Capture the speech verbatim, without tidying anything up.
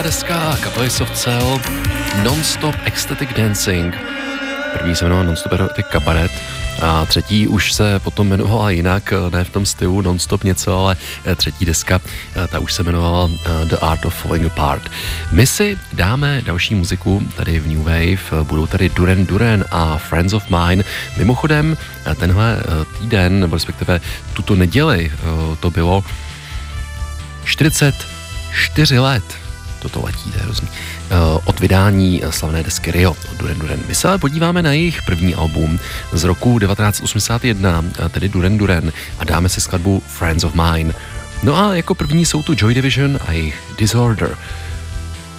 deska kapely Soft Cell, Non-Stop Ecstatic Dancing. První se jmenovala Non-Stop Erotic Cabaret a třetí už se potom jmenovala jinak, ne v tom stylu Non-Stop něco, ale třetí deska, ta už se jmenovala The Art of Falling Apart. My si dáme další muziku tady v New Wave, budou tady Duran Duran a Friends of Mine. Mimochodem, tenhle týden, nebo respektive tuto neděli, to bylo čtyřicet čtyři let, toto letí, to je hrozný, od vydání slavné desky Rio od Duran Duran. My se ale podíváme na jejich první album z roku devatenáct osmdesát jedna, tedy Duran Duran, a dáme si skladbu Friends of Mine. No a jako první jsou tu Joy Division a jejich Disorder.